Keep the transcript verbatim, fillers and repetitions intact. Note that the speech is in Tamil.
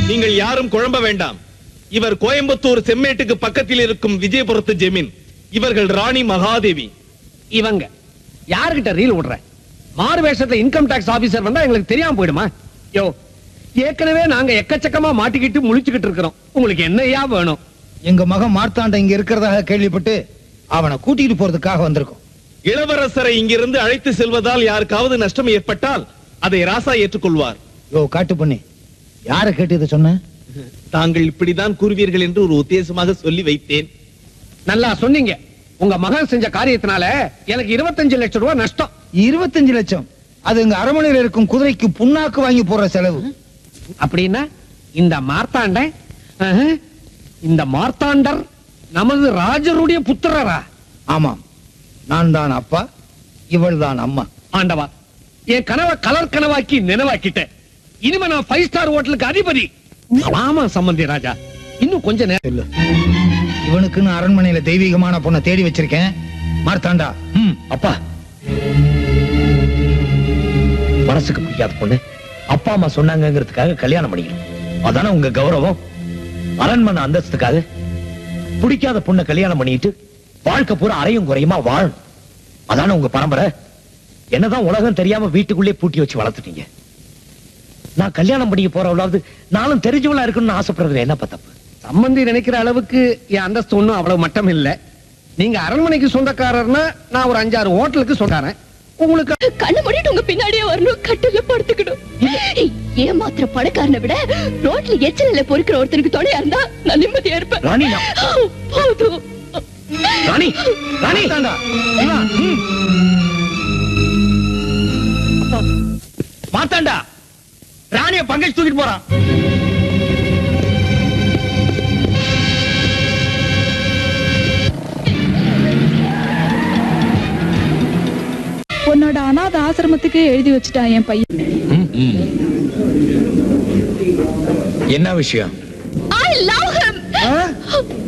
நீங்கள் யாரும் குழம்ப வேண்டாம். இவர் கோயம்புத்தூர் செம்மேட்டுக்கு பக்கத்தில் இருக்கும் விஜயபுரத்து ஜெமீன். இவர்கள் ராணி மகாதேவி. இவங்க யாருகிட்ட ரீல் விடுற? மாறு வேஷத்துல இன்கம் டாக்ஸ் ஆபீசர் வந்தா எங்களுக்கு தெரியாம போயிடுமா? யோ, ஏற்கனவே நாங்க எக்கச்சக்கமா மாட்டிக்கிட்டு முழிச்சுக்கிட்டு இருக்கிறோம். உங்களுக்கு என்னையா வேணும்? எங்க மகன் மார்த்தாண்ட இங்க இருக்கிறதாக கேள்விப்பட்டு அவனை கூட்டிட்டு போறதுக்காக வந்திருக்கோம். இளவரசரை இங்கிருந்து அழைத்து செல்வதால் யாருக்காவது நஷ்டம் ஏற்பட்டால் அதை ராசா ஏற்றுக்கொள்வார். யோ காட்டு பண்ணி, யார கேட்டு இதை சொன்ன? தாங்கள் இப்படிதான் கூறுவீர்கள் என்று ஒரு உத்தேசமாக சொல்லி வைத்தேன். நல்லா சொன்னீங்க. உங்க மகன் செஞ்ச காரியத்தினால எனக்கு இருபத்தஞ்சு லட்சம் ரூபாய் நஷ்டம். இருபத்தஞ்சு லட்சம்? அது இங்க அரமனையில் இருக்கும் குதிரைக்கு புண்ணாக்கு வாங்கி போற செலவு. அப்படின்னா இந்த மார்த்தாண்ட இந்த மார்த்தாண்டர் நமது ராஜருடைய புத்திரரா? ஆமாம், நான் தான் அப்பா, இவள் தான் அம்மா. ஆண்டவா, என் கனவை கலர் கனவாக்கி நினைவாக்கிட்டேன். இனிமே நான் ஃபைவ் ஸ்டார் ஹோட்டலுக்கு அதிபதி. ஆமா சம்பந்தி ராஜா, இன்னும் கொஞ்ச நேரம் இல்ல. இவனுக்குன்னு அரண்மனையில தெய்வீகமான பொண்ணை தேடி வச்சிருக்கேன். மார்த்தாண்டா. ம் அப்பா, மனசுக்கு பிடிக்காத பொண்ணு அப்பா அம்மா சொன்னாங்கிறதுக்காக கல்யாணம் பண்ணிக்கணும். அதான உங்க கௌரவம்? அரண்மனை அந்தஸ்துக்காக பிடிக்காத பொண்ணை கல்யாணம் பண்ணிட்டு வாழ்க்கை பூரா அறையும் குறையுமா வாழணும். அதான உங்க பரம்பரை. என்னதான் உலகம் தெரியாம வீட்டுக்குள்ளே பூட்டி வச்சு வளர்த்துட்டீங்க. நான் கல்யாணம் பண்ணிக்க போறவளாவது நானும் தெரிஞ்சவளா இருக்கணும்னு ஆசைப்படுறதுல என்ன தப்பு? சம்பந்தி நினைக்கிற அளவுக்கு என் அந்தஸ்து ஒண்ணும் அவ்வளவு மட்டம் இல்ல. நீங்க அரண்மனைக்கு சொந்தக்காரர்னா நான் ஒரு அஞ்சாறு ஹோட்டலுக்கு சொந்தக்காரன். உங்களுக்கு கண்ணு மூடிட்டு உங்க பின்னாடியே வரணும், கட்டில படுத்துக்கணும். ஏமாத்திர பணக்காரனை விட ரோட்ல எச்சல பொறுக்கிற ஒருத்தருக்கு துணையா இருந்தா நான் நிம்மதியா இருப்பேன். ராணி, போதும். ராணி, ராணி, மாத்தாண்டா, ராணிய பங்கஜ் தூக்கிட்டு போறான். உன்னோட அநாத ஆசிரமத்துக்கு எழுதி வச்சுட்டான் என் பையன். என்ன விஷயம்? I love him.